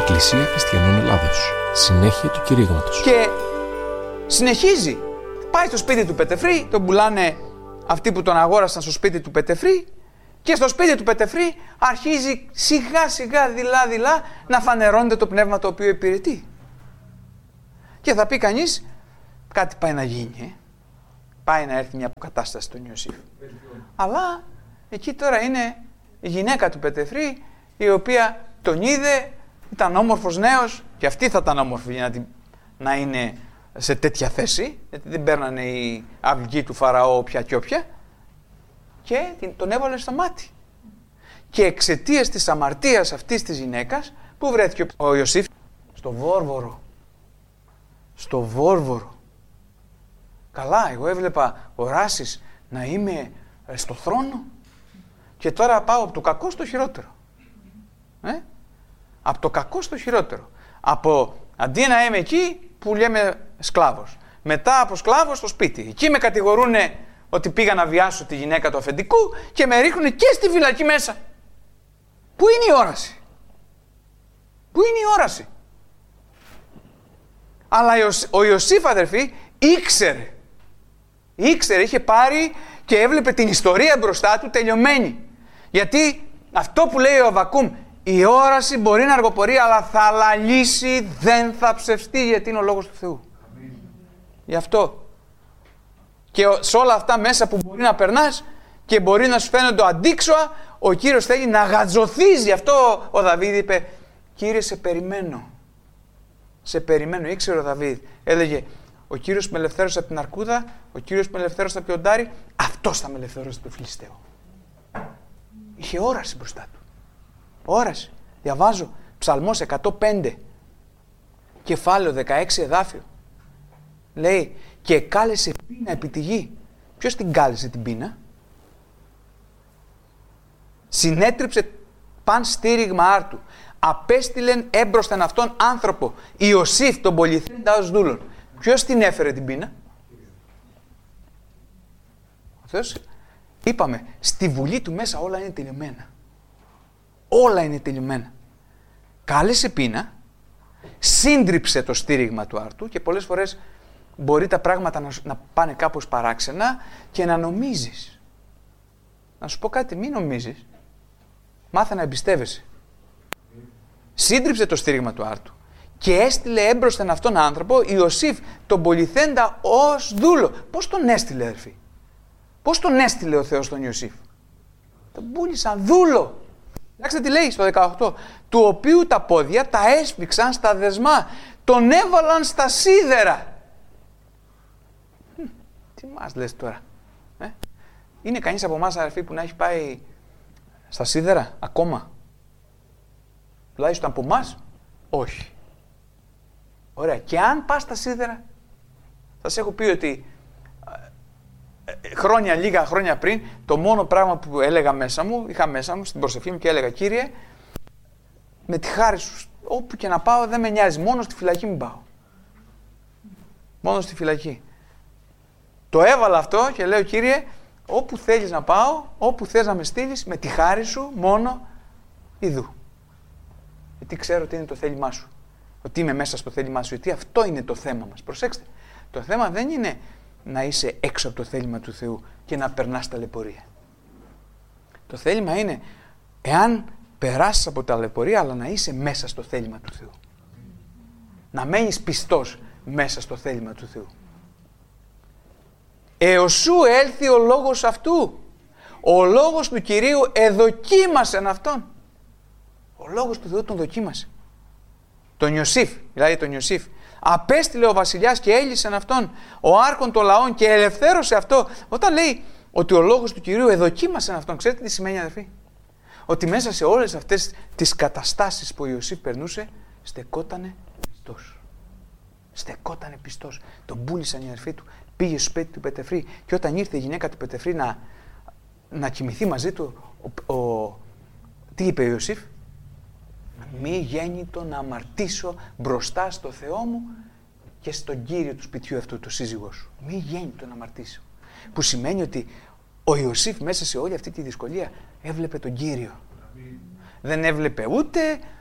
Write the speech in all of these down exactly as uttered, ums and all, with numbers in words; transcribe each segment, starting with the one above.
Εκκλησία Χριστιανών Ελλάδος. Συνέχεια του κηρύγματος. Και συνεχίζει. Πάει στο σπίτι του Πετεφρή, τον πουλάνε αυτοί που τον αγόρασαν στο σπίτι του Πετεφρή, και στο σπίτι του Πετεφρή αρχίζει σιγά σιγά δειλά δειλά να φανερώνεται το πνεύμα το οποίο υπηρετεί. Και θα πει κανείς, κάτι πάει να γίνει, ε? πάει να έρθει μια αποκατάσταση στον Ιωσήφ. Αλλά εκεί τώρα είναι η γυναίκα του Πετεφρή, η οποία τον είδε, ήταν όμορφος νέος, και αυτή θα ήταν όμορφη για να, την, να είναι σε τέτοια θέση, γιατί δεν παίρνανε οι αυγοί του Φαραώ όποια και όποια, και τον έβαλε στο μάτι. Και εξαιτίας της αμαρτίας αυτής της γυναίκας, που βρέθηκε ο Ιωσήφ? Στο Βόρβορο. Στο Βόρβορο. Καλά, εγώ έβλεπα οράσεις να είμαι στο θρόνο, και τώρα πάω από το κακό στο χειρότερο. Ε? Από το κακό στο χειρότερο. Από, αντί να είμαι εκεί που λέμε σκλάβος, μετά από σκλάβος στο σπίτι. Εκεί με κατηγορούνε ότι πήγα να βιάσω τη γυναίκα του αφεντικού και με ρίχνουν και στη φυλακή μέσα. Πού είναι η όραση? Πού είναι η όραση? Αλλά ο Ιωσήφ, αδερφοί, ήξερε. Ήξερε, είχε πάρει και έβλεπε την ιστορία μπροστά του τελειωμένη. Γιατί αυτό που λέει ο Αββακούμ, η όραση μπορεί να αργοπορεί, αλλά θα λαλήσει, δεν θα ψευστεί, γιατί είναι ο λόγος του Θεού. Αμήν. Γι' αυτό. Και σε όλα αυτά μέσα που μπορεί να περνάς και μπορεί να σου φαίνονται αντίξωα, ο Κύριος θέλει να γατζωθείς. Γι' αυτό ο Δαβίδ είπε, Κύριε, σε περιμένω. Σε περιμένω. Ήξερε ο Δαβίδ. Έλεγε, ο Κύριος με ελευθέρωσε από την αρκούδα, ο Κύριος με ελευθέρωσε από το πιοντάρι, αυτός θα με ελευθερώσει από το Φιλιστέο. Είχε όραση μπροστά του. Όραση. Διαβάζω Ψαλμός εκατόν πέντε, κεφάλαιο δεκαέξι, εδάφιο. Λέει, και κάλεσε πείνα επί τη γη. Ποιος την κάλεσε την πείνα? Συνέτριψε παν στήριγμα άρτου. Απέστειλεν έμπροσθεν αυτόν άνθρωπο, Ιωσήφ τον πολυθρήντα ως δούλον. Ποιος την έφερε την πείνα? Ο Θεός. Είπαμε, στη βουλή του μέσα όλα είναι τελειωμένα. Όλα είναι τελειωμένα. Κάλεσε πείνα, σύντριψε το στήριγμα του άρτου, και πολλές φορές μπορεί τα πράγματα να, να πάνε κάπως παράξενα και να νομίζεις. Να σου πω κάτι, μην νομίζεις. Μάθε να εμπιστεύεσαι. Σύντριψε το στήριγμα του άρτου και έστειλε έμπροσθεν αυτόν άνθρωπο, Ιωσήφ τον πολυθέντα ως δούλο. Πώς τον έστειλε, αδερφοί? Πώς τον έστειλε ο Θεός τον Ιωσήφ? Τον πούλησαν δούλο. Κοιτάξτε τι λέει στο δεκαοκτώ. Του οποίου τα πόδια τα έσφιξαν στα δεσμά. Τον έβαλαν στα σίδερα. Hm, τι μας λες τώρα? Ε? Είναι κανείς από εμάς, αδερφοί, που να έχει πάει στα σίδερα ακόμα? Τουλάχιστον από εμάς, όχι. Ωραία. Και αν πας στα σίδερα, θα σας έχω πει ότι χρόνια, λίγα χρόνια πριν, το μόνο πράγμα που έλεγα μέσα μου, είχα μέσα μου στην προσευχή μου και έλεγα, Κύριε, με τη χάρη σου, όπου και να πάω δεν με νοιάζει, μόνο στη φυλακή μην πάω. Μόνο στη φυλακή. Το έβαλα αυτό και λέω, Κύριε, όπου θέλεις να πάω, όπου θες να με στείλεις, με τη χάρη σου, μόνο ιδού. Γιατί ξέρω ότι είναι το θέλημά σου. Ότι είμαι μέσα στο θέλημά σου. Γιατί αυτό είναι το θέμα μας. Προσέξτε. Το θέμα δεν είναι να είσαι έξω από το θέλημα του Θεού και να περνάς ταλαιπωρία. Το θέλημα είναι, εάν περάσεις από ταλαιπωρία, αλλά να είσαι μέσα στο θέλημα του Θεού. Να μένεις πιστός μέσα στο θέλημα του Θεού. Έως σου έλθει ο λόγος αυτού. Ο λόγος του Κυρίου εδοκίμασεν αυτόν. Ο λόγος του Θεού τον δοκίμασε. Τον Ιωσήφ, δηλαδή τον Ιωσήφ. Απέστειλε ο βασιλιάς και έλυσεν αυτόν, ο άρχον των λαών, και ελευθέρωσε αυτό. Όταν λέει ότι ο λόγος του Κυρίου εδοκίμασεν αυτόν, ξέρετε τι σημαίνει, αδερφοί? Ότι μέσα σε όλες αυτές τις καταστάσεις που ο Ιωσήφ περνούσε, στεκότανε πιστός. Στεκότανε πιστός. Τον πούλησαν οι αδερφοί του, πήγε στο σπίτι του Πετεφρή, και όταν ήρθε η γυναίκα του Πετεφρή να, να κοιμηθεί μαζί του, ο, ο, τι είπε ο Ιωσήφ? Μη γέννητο να αμαρτήσω μπροστά στο Θεό μου και στον Κύριο του σπιτιού αυτού, το σύζυγό σου. Μη γέννητο να αμαρτήσω. Που σημαίνει ότι ο Ιωσήφ μέσα σε όλη αυτή τη δυσκολία έβλεπε τον Κύριο. Mm. Δεν έβλεπε ούτε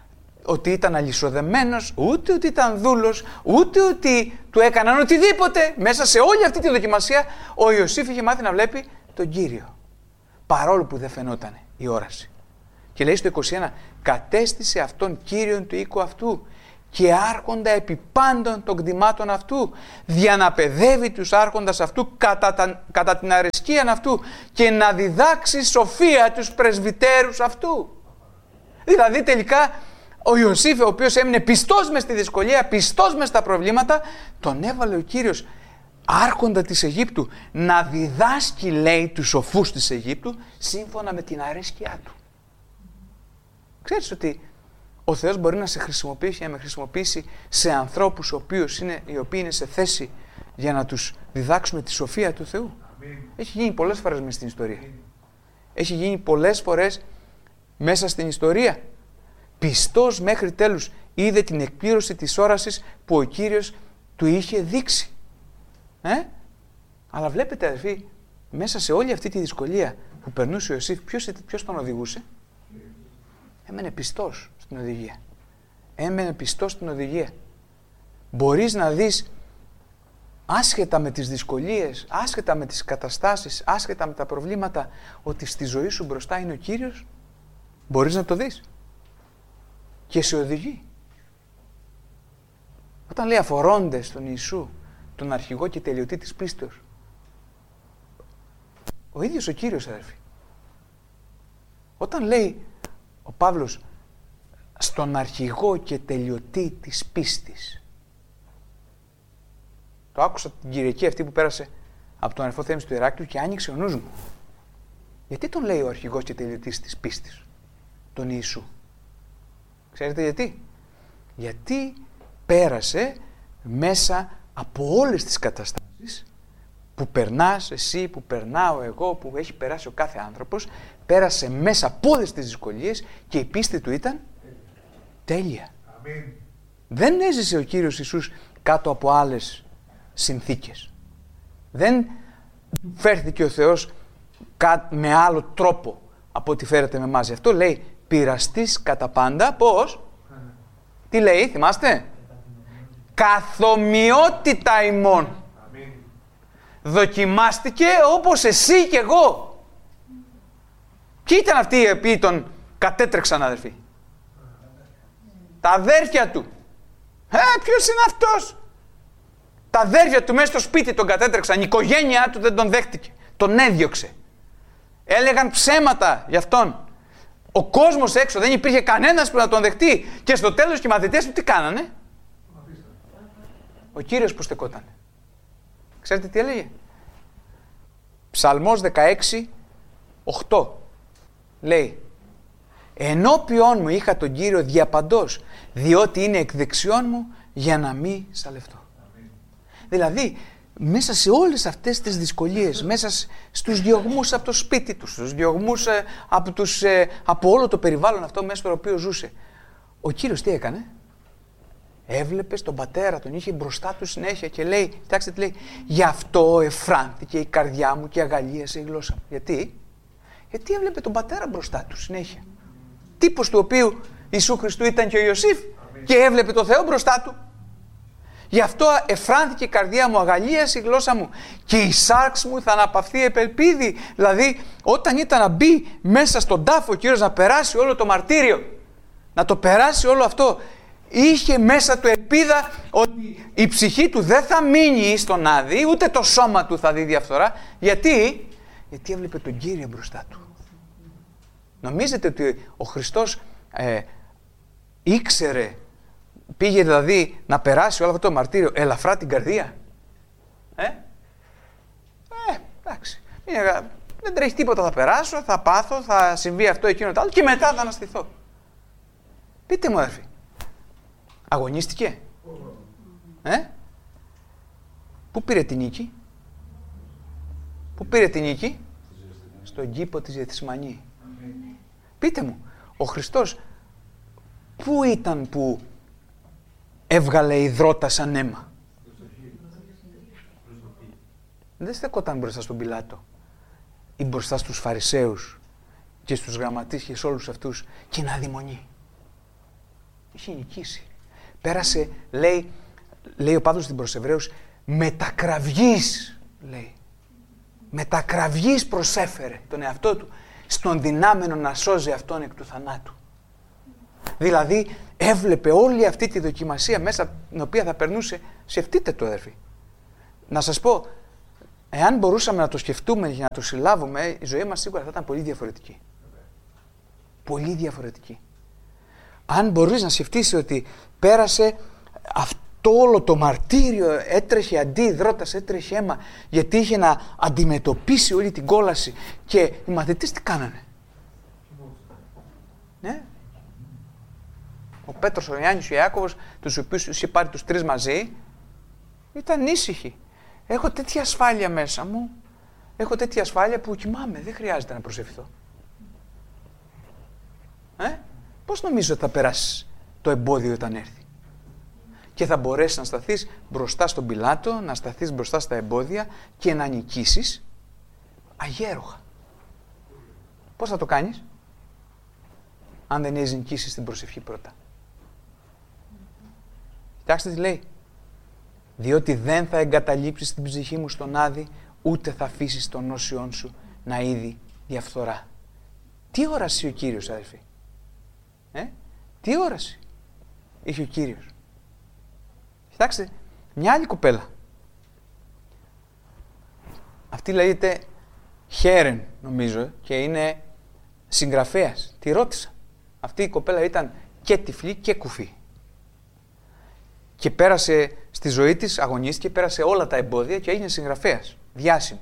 ότι ήταν αλυσοδεμένος, ούτε ότι ήταν δούλος, ούτε ότι του έκαναν οτιδήποτε. Μέσα σε όλη αυτή τη δοκιμασία ο Ιωσήφ είχε μάθει να βλέπει τον Κύριο. Παρόλο που δεν φαινόταν η όραση. Και λέει στο είκοσι ένα, κατέστησε αυτόν Κύριον του οίκου αυτού και άρχοντα επί πάντων των κτημάτων αυτού, για να παιδεύει τους άρχοντας αυτού κατά, τα, κατά την αρεσκία αυτού και να διδάξει σοφία τους πρεσβυτέρους αυτού. Δηλαδή τελικά ο Ιωσήφ, ο οποίος έμεινε πιστός μες στη δυσκολία, πιστός μες στα προβλήματα, τον έβαλε ο Κύριος άρχοντα της Αιγύπτου να διδάσκει, λέει, τους σοφούς της Αιγύπτου σύμφωνα με την αρέσκειά του. Ξέρεις ότι ο Θεός μπορεί να σε χρησιμοποιήσει, να με χρησιμοποιήσει σε ανθρώπους οι οποίοι είναι, οι οποίοι είναι σε θέση για να τους διδάξουμε τη σοφία του Θεού. Αμήν. Έχει γίνει πολλές φορές μέσα στην ιστορία. Αμήν. Έχει γίνει πολλές φορές μέσα στην ιστορία. Πιστός μέχρι τέλους είδε την εκπλήρωση της όρασης που ο Κύριος του είχε δείξει. Ε? Αλλά βλέπετε, αδελφοί, μέσα σε όλη αυτή τη δυσκολία που περνούσε ο Ιωσήφ, ποιος, ποιος τον οδηγούσε? Έμενε πιστός στην οδηγία. Έμενε πιστός στην οδηγία. Μπορείς να δεις, άσχετα με τις δυσκολίες, άσχετα με τις καταστάσεις, άσχετα με τα προβλήματα, ότι στη ζωή σου μπροστά είναι ο Κύριος. Μπορείς να το δεις. Και σε οδηγεί. Όταν λέει αφορώντες τον Ιησού, τον αρχηγό και τελειωτή της πίστεως, ο ίδιος ο Κύριος, αδερφοί. Όταν λέει ο Παύλος στον αρχηγό και τελειωτή της πίστης, το άκουσα την Κυριακή αυτή που πέρασε από τον αδερφό Θέμης του Ηράκλειου και άνοιξε ο νους μου. Γιατί τον λέει ο αρχηγός και τελειωτής της πίστης, τον Ιησού? Ξέρετε γιατί? Γιατί πέρασε μέσα από όλες τις καταστάσεις που περνάς εσύ, που περνάω εγώ, που έχει περάσει ο κάθε άνθρωπος, πέρασε μέσα από όλες τις δυσκολίες και η πίστη του ήταν τέλεια. Αμήν. Δεν έζησε ο Κύριος Ιησούς κάτω από άλλες συνθήκες. Δεν φέρθηκε ο Θεός με άλλο τρόπο από ό,τι φέρεται με εμάς. Γι' αυτό λέει πειραστής κατά πάντα, πώς? Τι λέει, θυμάστε? Καθομοιότητα ημών. Αμήν. Δοκιμάστηκε όπως εσύ και εγώ. Ποιοι ήταν αυτοί οι οποίοι τον κατέτρεξαν, αδερφοί? Τα αδέρφια του. Ε, ποιος είναι αυτός? Τα αδέρφια του μέσα στο σπίτι τον κατέτρεξαν. Η οικογένειά του δεν τον δέχτηκε. Τον έδιωξε. Έλεγαν ψέματα γι' αυτόν. Ο κόσμος έξω, δεν υπήρχε κανένας που να τον δεχτεί. Και στο τέλος και οι μαθητές του τι κάνανε? Ο Κύριος που στεκόταν. Ξέρετε τι έλεγε? Ψαλμός δεκαέξι, οκτώ. Λέει, ενώπιόν μου είχα τον Κύριο διαπαντός, διότι είναι εκ δεξιών μου για να μην σαλευτώ. Αμήν. Δηλαδή, μέσα σε όλες αυτές τις δυσκολίες, μέσα στους διωγμούς από το σπίτι του, στους διωγμούς από, τους, από όλο το περιβάλλον αυτό μέσα στο οποίο ζούσε, ο Κύριος τι έκανε? Έβλεπε τον πατέρα, τον είχε μπροστά του συνέχεια και λέει, κοιτάξτε τι λέει, γι' αυτό εφράνθηκε η καρδιά μου και αγαλίασε η γλώσσα μου. Γιατί? Γιατί έβλεπε τον πατέρα μπροστά του συνέχεια. Τύπος του οποίου Ιησού Χριστού ήταν και ο Ιωσήφ. Αμήν. Και έβλεπε τον Θεό μπροστά του. Γι' αυτό εφράνθηκε η καρδιά μου, αγαλίασε η γλώσσα μου και η σάρξ μου θα αναπαυθεί επελπίδη. Δηλαδή όταν ήταν να μπει μέσα στον τάφο ο Κύριος να περάσει όλο το μαρτύριο, να το περάσει όλο αυτό, είχε μέσα του ελπίδα ότι η ψυχή του δεν θα μείνει στον άδει, ούτε το σώμα του θα δει διαφθορά. Γιατί? Γιατί έβλεπε τον Κύριο μπροστά του. Νομίζετε ότι ο Χριστός ε, ήξερε, πήγε δηλαδή να περάσει όλο αυτό το μαρτύριο ελαφρά την καρδία? Ε, ε εντάξει. Δεν τρέχει τίποτα, θα περάσω, θα πάθω, θα συμβεί αυτό, εκείνο, το άλλο και μετά θα αναστηθώ. Πείτε μου, αδερφοί. Αγωνίστηκε? Ε? Πού πήρε την νίκη? Πού πήρε την νίκη? Στον κήπο της Γεθσιμανή. Πείτε μου, ο Χριστός πού ήταν που έβγαλε υδρότα σαν αίμα? Δεν στεκόταν μπροστά στον Πιλάτο ή μπροστά στους Φαρισαίους και στους γραμματείς και σε όλους αυτούς και να αδειμονεί. Είχε νικήσει. Πέρασε, λέει, λέει ο Παύλος στην προς Εβραίους, μετακραυγής, λέει. Μετακραυγής προσέφερε τον εαυτό του στον δυνάμενο να σώζει αυτόν εκ του θανάτου. Δηλαδή έβλεπε όλη αυτή τη δοκιμασία μέσα την οποία θα περνούσε. Σκεφτείτε το, αδερφοί. Να σας πω, εάν μπορούσαμε να το σκεφτούμε και να το συλλάβουμε, η ζωή μας σίγουρα θα ήταν πολύ διαφορετική. Πολύ διαφορετική. Αν μπορείς να σκεφτείς ότι πέρασε αυτό όλο το μαρτύριο, έτρεχε αντίδροτας, έτρεχε αίμα, γιατί είχε να αντιμετωπίσει όλη την κόλαση, και οι μαθητές τι κάνανε? Ναι. Ο Πέτρος, ο Ιάννης, ο Ιάκωβος, τους οποίους είχε πάρει τους τρεις μαζί, ήταν ήσυχοι. Έχω τέτοια ασφάλεια μέσα μου, έχω τέτοια ασφάλεια που κοιμάμαι, δεν χρειάζεται να προσευχηθώ. Ε? Πώς νομίζεις ότι θα περάσεις το εμπόδιο όταν έρθει? Και θα μπορέσεις να σταθείς μπροστά στον Πιλάτο, να σταθείς μπροστά στα εμπόδια και να νικήσεις αγέροχα. Πώς θα το κάνεις? Αν δεν έχεις νικήσει στην προσευχή πρώτα. Κοιτάξτε τι λέει. Διότι δεν θα εγκαταλείψεις την ψυχή μου στον Άδη, ούτε θα αφήσεις τον όσιόν σου να είδει διαφθορά. Τι όραση ο Κύριος, αδελφοί? Ε? Τι όραση είχε ο Κύριος? Κοιτάξτε, μια άλλη κοπέλα. Αυτή λέγεται Χέρεν, νομίζω, και είναι συγγραφέας. Τη ρώτησα. Αυτή η κοπέλα ήταν και τυφλή και κουφή. Και πέρασε στη ζωή της, αγωνίστηκε, πέρασε όλα τα εμπόδια και έγινε συγγραφέας, διάσημη.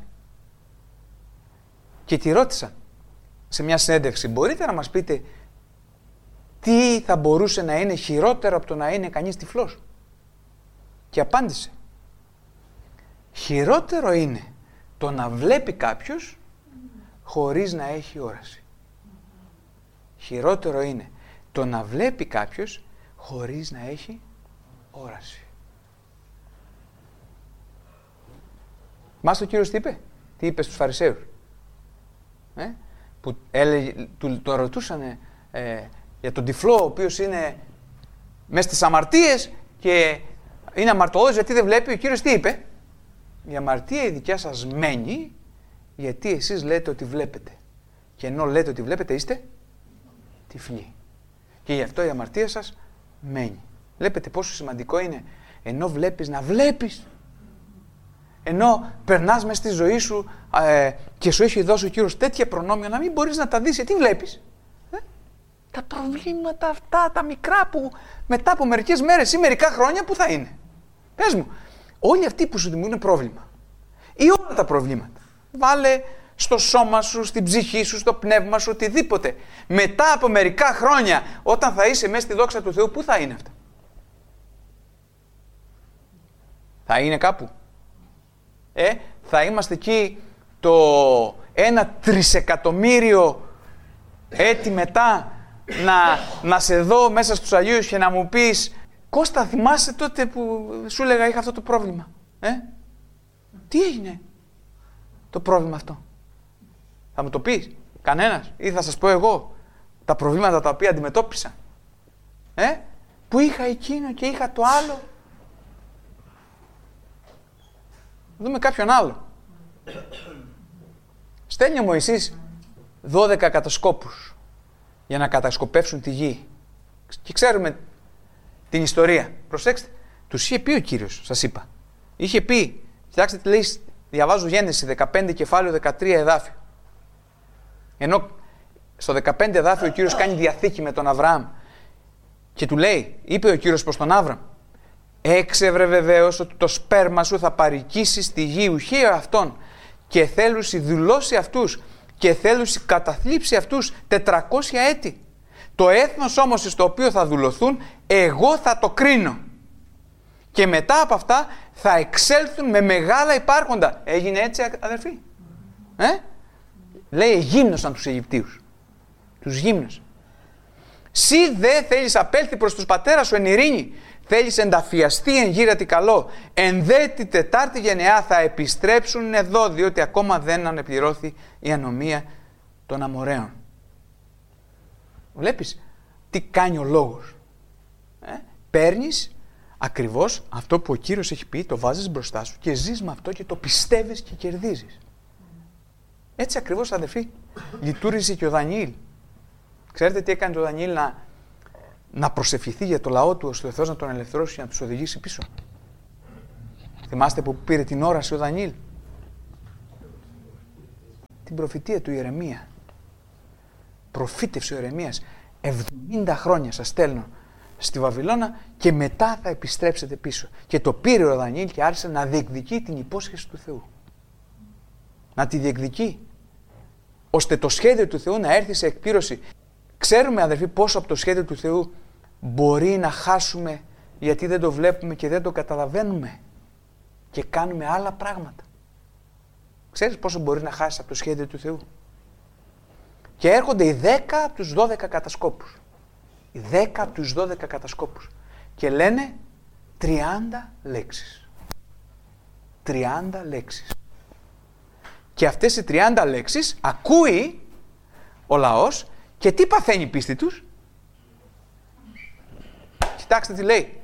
Και τη ρώτησα σε μια συνέντευξη, μπορείτε να μας πείτε τι θα μπορούσε να είναι χειρότερο από το να είναι κανείς τυφλός? Και απάντησε, χειρότερο είναι το να βλέπει κάποιος χωρίς να έχει όραση. Χειρότερο είναι το να βλέπει κάποιος χωρίς να έχει όραση. Μας ο Κύριος τι είπε? Τι είπε στους Φαρισαίους? Ε? Που έλεγε, του, το ρωτούσανε ε, για τον τυφλό, ο οποίος είναι μες στις αμαρτίες και είναι αμαρτωλός γιατί δεν βλέπει. Ο Κύριος τι είπε? Η αμαρτία η δικιά σας μένει γιατί εσείς λέτε ότι βλέπετε. Και ενώ λέτε ότι βλέπετε είστε τυφλοί. Και γι' αυτό η αμαρτία σας μένει. Βλέπετε πόσο σημαντικό είναι ενώ βλέπεις να βλέπεις. Ενώ περνάς μες στη ζωή σου ε, και σου έχει δώσει ο Κύριος τέτοια προνόμια να μην μπορείς να τα δεις. Τι βλέπεις? Ε? Τα προβλήματα αυτά, τα μικρά που μετά από μερικές μέρες ή μερικά χρόνια που θα είναι. Πες μου, όλοι αυτοί που σου δημιουργούν πρόβλημα ή όλα τα προβλήματα, βάλε στο σώμα σου, στην ψυχή σου, στο πνεύμα σου, οτιδήποτε. Μετά από μερικά χρόνια, όταν θα είσαι μέσα στη δόξα του Θεού, πού θα είναι αυτά? Θα είναι κάπου. Ε, θα είμαστε εκεί το ένα τρισεκατομμύριο έτη μετά να, να σε δω μέσα στους Αγίους και να μου πεις, Κώστα, θυμάσαι τότε που σου έλεγα είχα αυτό το πρόβλημα? Ε? Τι έγινε το πρόβλημα αυτό? Θα μου το πεις κανένας? Ή θα σας πω εγώ τα προβλήματα τα οποία αντιμετώπισα? Ε? Που είχα εκείνο και είχα το άλλο. Δούμε κάποιον άλλο. Στέλνει ο Μωυσής δώδεκα κατασκόπους για να κατασκοπεύσουν τη γη. Και ξέρουμε την ιστορία. Προσέξτε, τους είχε πει ο Κύριος, σας είπα. Είχε πει, κοιτάξτε τι λέει, διαβάζω Γένεση δεκαπέντε κεφάλαιο δεκατρία εδάφιο. Ενώ στο δεκαπέντε εδάφιο ο Κύριος κάνει διαθήκη με τον Αβραάμ και του λέει, είπε ο Κύριος προς τον Άβραμ, έξευρε βεβαίως ότι το σπέρμα σου θα παρικήσει στη γη ουχαίο αυτών και θέλουσι δουλώσει αυτούς και θέλουσι καταθλίψει αυτούς τετρακόσια έτη. Το έθνος όμως στο οποίο θα δουλωθούν, εγώ θα το κρίνω. Και μετά από αυτά θα εξέλθουν με μεγάλα υπάρχοντα. Έγινε έτσι, αδερφοί? Ε? Λέει, γύμνωσαν τους Αιγυπτίους. Τους γύμνωσαν. Συ δε θέλεις απέλθει προς τους πατέρας σου εν ειρήνη. Θέλεις ενταφιαστεί εν γύρατη καλό. Εν δε τη τετάρτη γενεά θα επιστρέψουν εδώ, διότι ακόμα δεν ανεπληρώθη η ανομία των Αμοραίων. Βλέπεις τι κάνει ο λόγος. παίρνεις ακριβώς αυτό που ο Κύριος έχει πει, το βάζεις μπροστά σου και ζεις με αυτό και το πιστεύεις και κερδίζεις. Έτσι ακριβώς, αδερφοί, λειτουργήσε και ο Δανιήλ. Ξέρετε τι έκανε το Δανιήλ? Να, να προσευχηθεί για το λαό του, ώστε ο Θεός να τον ελευθερώσει και να τους οδηγήσει πίσω. Θυμάστε που πήρε την όραση ο Δανιήλ? Την προφητεία του Ιερεμία. Προφήτευσε ο Ιερεμίας, εβδομήντα χρόνια σας στέλνω στη Βαβυλώνα και μετά θα επιστρέψετε πίσω. Και το πήρε ο Δανιήλ και άρχισε να διεκδικεί την υπόσχεση του Θεού. Να τη διεκδικεί, ώστε το σχέδιο του Θεού να έρθει σε εκπλήρωση. Ξέρουμε, αδερφοί, πόσο από το σχέδιο του Θεού μπορεί να χάσουμε γιατί δεν το βλέπουμε και δεν το καταλαβαίνουμε και κάνουμε άλλα πράγματα. Ξέρεις πόσο μπορεί να χάσεις από το σχέδιο του Θεού? Και έρχονται οι δέκα από τους δώδεκα κατασκόπους. Οι δέκα από τους δώδεκα κατασκόπους. Και λένε τριάντα λέξεις. τριάντα λέξεις. Και αυτές οι τριάντα λέξεις ακούει ο λαός και τι παθαίνει η πίστη τους? Κοιτάξτε τι λέει.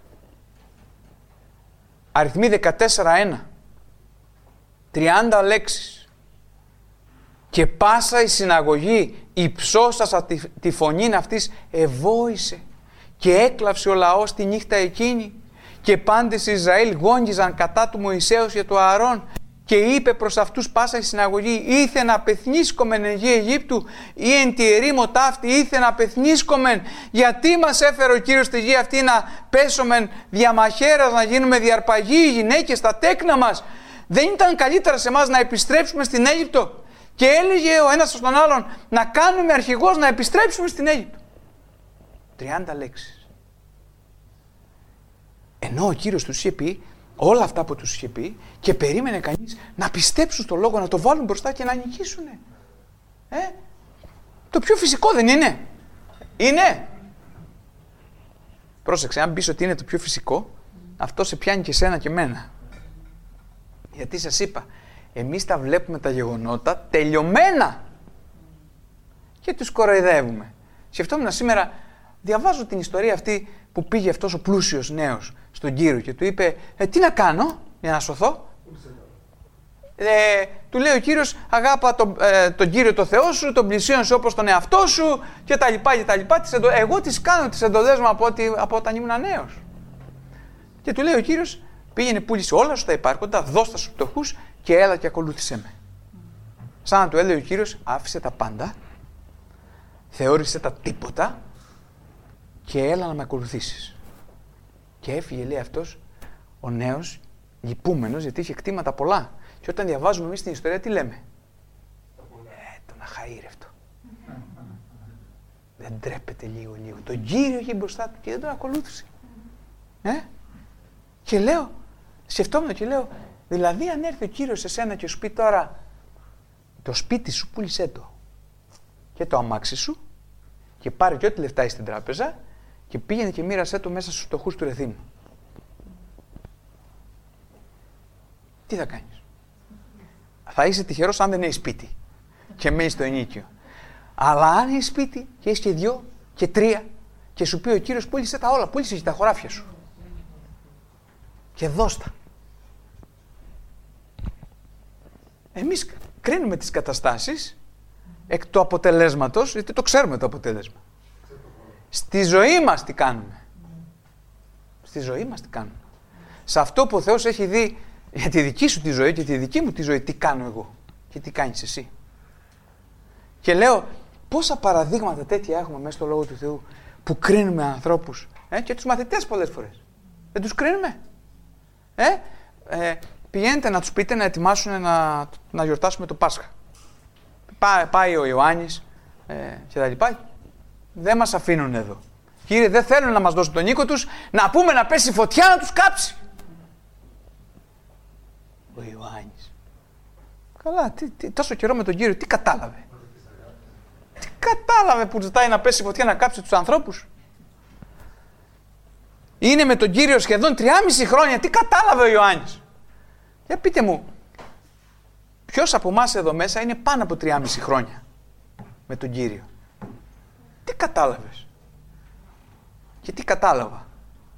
Αριθμοί δεκατέσσερα ένα. τριάντα λέξεις. Και πάσα η συναγωγή υψώσασα τη, τη φωνήν αυτής ευόησε και έκλαψε ο λαός τη νύχτα εκείνη και πάντες οι Ισραήλ γόγγιζαν κατά του Μωυσέως και του Ααρών και είπε προς αυτούς πάσα η συναγωγή ήθε να πεθνίσκομεν εν γη Αιγύπτου ή εν τη ερήμο ταύτη ήθε να πεθνίσκομεν, γιατί μας έφερε ο Κύριος στη γη αυτή να πέσομεν διαμαχαίρας, να γίνουμε διαρπαγοί οι γυναίκες, τα τέκνα μας? Δεν ήταν καλύτερα σε εμάς να επιστρέψουμε στην Αίγυπτο? Και έλεγε ο ένας στον άλλον να κάνουμε αρχηγός να επιστρέψουμε στην Αίγυπτο. τριάντα λέξεις. Ενώ ο Κύριος τους είχε πει όλα αυτά που τους είχε πει και περίμενε κανείς να πιστέψουν στο λόγο, να το βάλουν μπροστά και να νικήσουν. Ε? Το πιο φυσικό δεν είναι? Είναι. Πρόσεξε, αν πεις ότι είναι το πιο φυσικό, αυτό σε πιάνει και σένα και εμένα. Γιατί σας είπα, εμείς τα βλέπουμε τα γεγονότα τελειωμένα και τους κοροϊδεύουμε. Σκεφτόμουν σήμερα, διαβάζω την ιστορία αυτή που πήγε αυτός ο πλούσιος νέος στον Κύριο και του είπε ε, τι να κάνω για να σωθώ? Ε, του λέει ο Κύριος αγάπα τον, ε, τον Κύριο το Θεό σου, τον πλησίον σου όπως τον εαυτό σου και τα λοιπά και τα λοιπά. Τις εντο... Εγώ τις κάνω τις εντολές μου από, ότι, από όταν ήμουν νέος. Και του λέει ο Κύριος πήγαινε, πούλησε όλα σου τα υπάρχοντα, δώσ' τα στους φτωχούς και έλα και ακολούθησέ με. Σαν να του έλεγε ο Κύριος, άφησε τα πάντα, θεώρησε τα τίποτα και έλα να με ακολουθήσεις. Και έφυγε, λέει αυτός, ο νέος, λυπούμενος, γιατί είχε κτήματα πολλά. Και όταν διαβάζουμε εμείς την ιστορία, τι λέμε? Ε, τον αχαήρευτο. Δεν τρέπεται λίγο λίγο. Τον Κύριο είχε μπροστά του και δεν τον ακολούθησε. Ε? Και λέω, σκεφτόμουν και λέω, δηλαδή αν έρθει ο Κύριος σε σένα και σου πει τώρα το σπίτι σου πούλησέ το και το αμάξι σου και πάρε και ό,τι λεφτά έχει στην τράπεζα και πήγαινε και μοίρασέ το μέσα στους φτωχούς του Ρεθύμου. Τι θα κάνεις? Θα είσαι τυχερός αν δεν έχεις σπίτι και μένεις στο ενίκιο. Αλλά αν έχεις σπίτι και έχεις και δυο και τρία και σου πει ο Κύριος πούλησέ τα όλα, πούλησε και τα χωράφια σου και δώστα. Εμείς κρίνουμε τις καταστάσεις εκ του αποτελέσματος, γιατί το ξέρουμε το αποτέλεσμα. Στη ζωή μας τι κάνουμε. Στη ζωή μας τι κάνουμε. Σε αυτό που ο Θεός έχει δει για τη δική σου τη ζωή και τη δική μου τη ζωή, τι κάνω εγώ και τι κάνεις εσύ. Και λέω, πόσα παραδείγματα τέτοια έχουμε μέσα στο Λόγο του Θεού που κρίνουμε ανθρώπους ε, και τους μαθητές πολλές φορές. Δεν τους κρίνουμε. Ε, ε, πηγαίνετε να τους πείτε να ετοιμάσουν να, να γιορτάσουμε το Πάσχα. Πά, πάει ο Ιωάννης ε, και τα λοιπά. Δεν μας αφήνουν εδώ. Κύριε, δεν θέλουν να μας δώσουν τον οίκο τους, να πούμε να πέσει φωτιά να τους κάψει. Ο Ιωάννης. Καλά, τι, τι, τόσο καιρό με τον Κύριο, τι κατάλαβε. Τι κατάλαβε που ζητάει να πέσει φωτιά να κάψει τους ανθρώπους. Είναι με τον Κύριο σχεδόν τριάμιση χρόνια, τι κατάλαβε ο Ιωάννης. Για πείτε μου, ποιος από εμάς εδώ μέσα είναι πάνω από τριάμιση χρόνια με τον Κύριο. Τι κατάλαβες? Και τι κατάλαβα?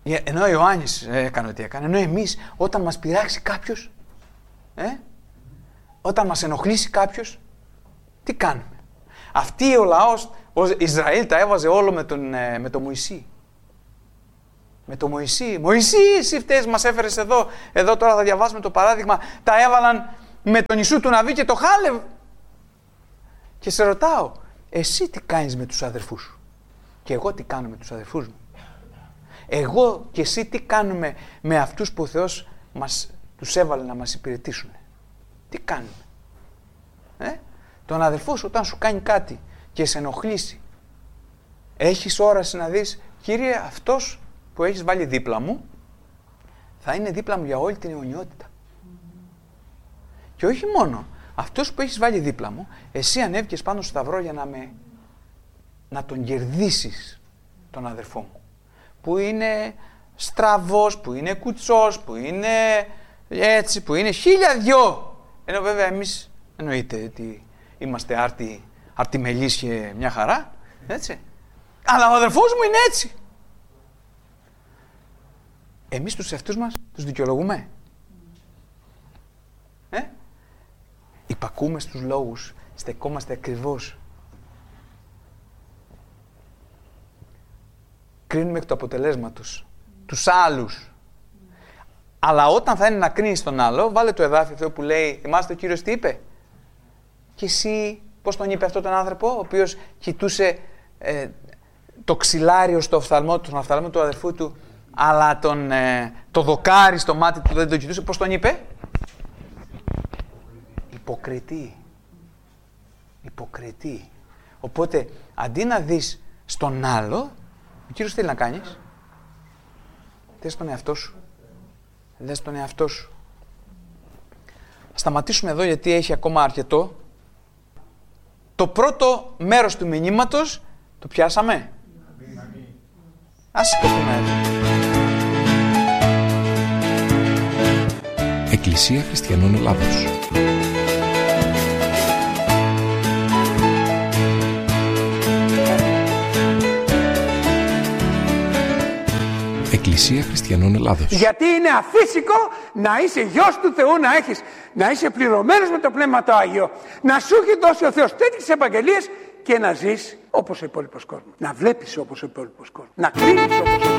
Ενώ ο Ιωάννης έκανε ό,τι έκανε, ενώ εμείς όταν μας πειράξει κάποιος, ε, όταν μας ενοχλήσει κάποιος, τι κάνουμε? Αυτή ο λαός, ο Ισραήλ τα έβαζε όλο με τον, με τον Μωυσή. Με τον Μωυσή. Μωυσή, εσύ φταίς, μας έφερες εδώ. Εδώ τώρα θα διαβάσουμε το παράδειγμα. Τα έβαλαν με τον Ιησού του Ναβί και το Χάλευ. Και σε ρωτάω, εσύ τι κάνεις με τους αδερφούς σου? Και εγώ τι κάνω με τους αδερφούς μου? Εγώ και εσύ τι κάνουμε με αυτούς που ο Θεός μας, τους έβαλε να μας υπηρετήσουν? Τι κάνουμε? Ε? Τον αδερφό σου όταν σου κάνει κάτι και σε ενοχλήσει, έχεις όραση να δεις, Κύριε, αυτός που έχεις βάλει δίπλα μου θα είναι δίπλα μου για όλη την αιωνιότητα. Και όχι μόνο, αυτός που έχεις βάλει δίπλα μου, εσύ ανέβηκες πάνω στο σταυρό για να, με, να τον κερδίσεις τον αδερφό μου, που είναι στραβός, που είναι κουτσός, που είναι έτσι, που είναι χίλια δυο. Ενώ βέβαια εμείς εννοείται ότι είμαστε άρτη, αρτιμελείς και μια χαρά, έτσι. Αλλά ο αδερφός μου είναι έτσι. Εμείς τους εαυτούς μας τους δικαιολογούμε. Ε? Υπακούμε στους λόγους, στεκόμαστε ακριβώς. Κρίνουμε εκ του αποτελέσματος τους άλλους. Αλλά όταν θα είναι να κρίνεις τον άλλο, βάλε το εδάφιο Θεό που λέει, θυμάστε ο Κύριος τι είπε? Και εσύ πώς τον είπε αυτό τον άνθρωπο, ο οποίος κοιτούσε ε, το ξυλάριο στο οφθαλμό του, τον οφθαλμό του αδερφού του, αλλά τον, ε, το δοκάρι στο μάτι του δεν τον κοιτούσε, πώς τον είπε? Υποκριτή. Υποκριτή. Οπότε, αντί να δεις στον άλλο, ο Κύριος θέλει να κάνεις, δες τον εαυτό σου. Δες τον εαυτό σου. Σταματήσουμε εδώ γιατί έχει ακόμα αρκετό. Το πρώτο μέρος του μηνύματος το πιάσαμε. Ας σηκωθούμε εδώ. Εκκλησία Χριστιανών Ελλάδος. Εκκλησία Χριστιανών Ελλάδος. Γιατί είναι αφύσικο να είσαι γιος του Θεού, να, έχεις, να είσαι πληρωμένος με το Πνεύμα το Άγιο, να σου έχει δώσει ο Θεός τέτοιες επαγγελίες και να ζεις όπως ο υπόλοιπος κόσμος. Να βλέπεις όπως ο υπόλοιπος κόσμος. Να κρίνεις όπως ο